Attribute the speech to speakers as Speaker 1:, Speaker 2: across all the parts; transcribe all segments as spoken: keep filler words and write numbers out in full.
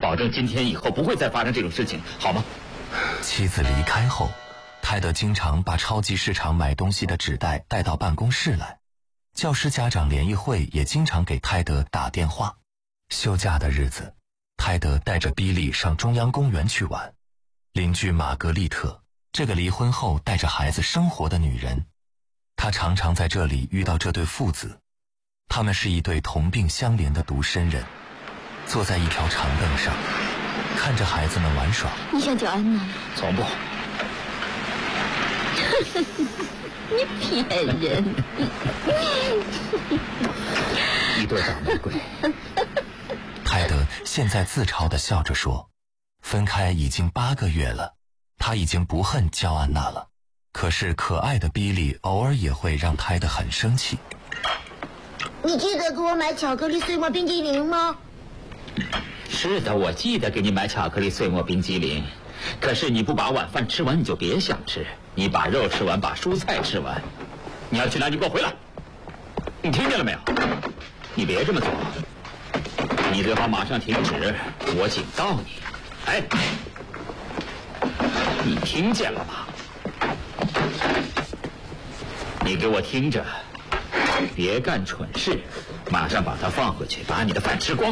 Speaker 1: 保证今天以后不会再发生这种事情，好吗？
Speaker 2: 妻子离开后，泰德经常把超级市场买东西的纸袋带到办公室来。教师家长联谊会也经常给泰德打电话。休假的日子，泰德带着比利上中央公园去玩。邻居玛格丽特，这个离婚后带着孩子生活的女人，她常常在这里遇到这对父子。他们是一对同病相怜的独身人，坐在一条长凳上，看着孩子们玩耍。
Speaker 3: 你想叫安娜吗？
Speaker 1: 从不。
Speaker 3: 你骗人！
Speaker 1: 一朵大玫瑰。
Speaker 2: 泰德现在自嘲地笑着说，分开已经八个月了，他已经不恨焦安娜了。可是可爱的比利偶尔也会让泰德很生气。
Speaker 4: 你记得给我买巧克力碎末冰激凌吗？
Speaker 1: 是的，我记得给你买巧克力碎末冰激凌。可是你不把晚饭吃完，你就别想吃。你把肉吃完，把蔬菜吃完。你要去哪？你给我回来！你听见了没有？你别这么做。你最好马上停止，我警告你。哎，你听见了吗？你给我听着，别干蠢事，马上把它放回去，把你的饭吃光。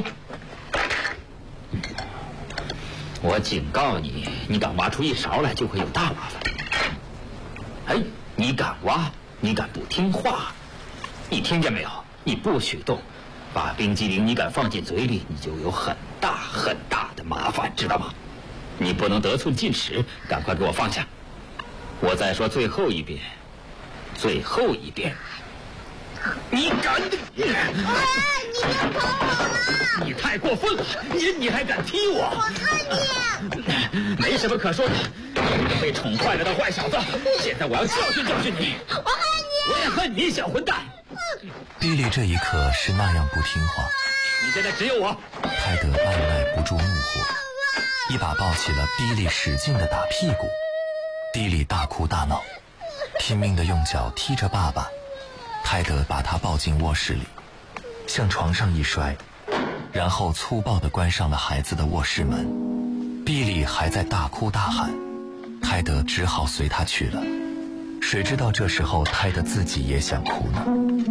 Speaker 1: 我警告你，你敢挖出一勺来，就会有大麻烦。哎，你敢挖，你敢不听话，你听见没有？你不许动，把冰激凌你敢放进嘴里，你就有很大很大的麻烦，知道吗？你不能得寸进尺，赶快给我放下。我再说最后一遍，最后一遍，你敢！
Speaker 4: 你别碰我了！
Speaker 1: 你太过分了！你你还敢踢我！
Speaker 4: 我恨
Speaker 1: 你！没什么可说的，你个被宠坏了的坏小子！现在我要教训教训你！
Speaker 4: 我恨你！
Speaker 1: 我也恨你，小混蛋！
Speaker 2: 比利这一刻是那样不听话。
Speaker 1: 你现在只有我。
Speaker 2: 泰德按耐不住怒火，一把抱起了比利，使劲地打屁股。比利大哭大闹，拼命地用脚踢着爸爸。泰德把他抱进卧室里，向床上一摔，然后粗暴地关上了孩子的卧室门。比利还在大哭大喊，泰德只好随他去了。谁知道这时候泰德自己也想哭呢。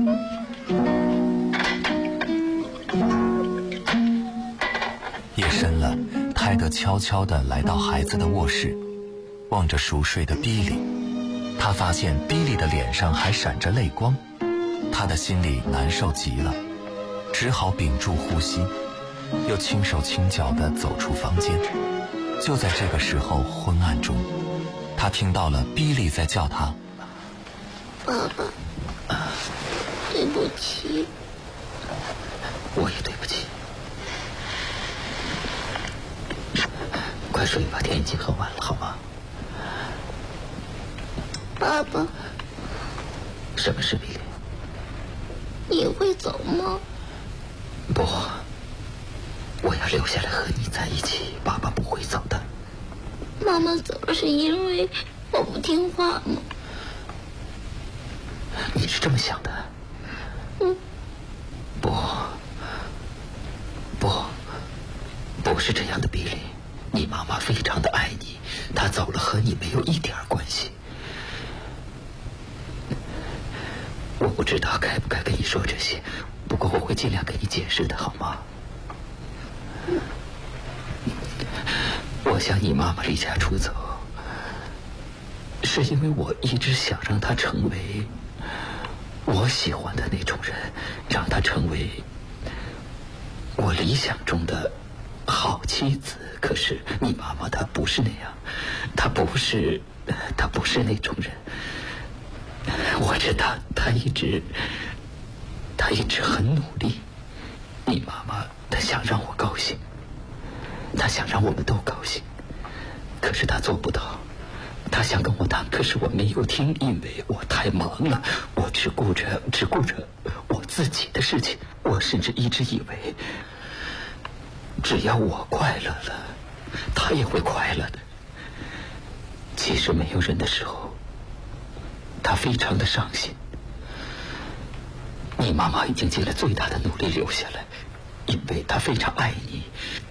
Speaker 2: 夜深了，泰德悄悄地来到孩子的卧室，望着熟睡的比利，他发现比利的脸上还闪着泪光。他的心里难受极了，只好屏住呼吸，又轻手轻脚地走出房间。就在这个时候，昏暗中，他听到了比利在叫他：“
Speaker 4: 爸爸，对不起。”
Speaker 1: 我也对不起。快睡吧，天已经很晚了，好吗？
Speaker 4: 爸爸，
Speaker 1: 什么事，比利？
Speaker 4: 你会走吗？
Speaker 1: 不，我要留下来和你在一起。爸爸不会走的。
Speaker 4: 妈妈走了是因为我不听话吗？
Speaker 1: 你是这么想的？
Speaker 4: 嗯。
Speaker 1: 不，不，不是这样的，比利。你妈妈非常的爱你，她走了和你没有一点关系。我不知道该不该跟你说这些，不过我会尽量给你解释的，好吗？我想你妈妈离家出走，是因为我一直想让她成为我喜欢的那种人，让她成为我理想中的好妻子。可是你妈妈她不是那样，她不是，她不是那种人。我知道她一直，她一直很努力。你妈妈她想让我高兴，她想让我们都高兴，可是她做不到。她想跟我谈，可是我没有听，因为我太忙了，我只顾着只顾着我自己的事情。我甚至一直以为，只要我快乐了，她也会快乐的。其实没有人的时候，她非常的伤心。你妈妈已经尽了最大的努力留下来，因为她非常爱你，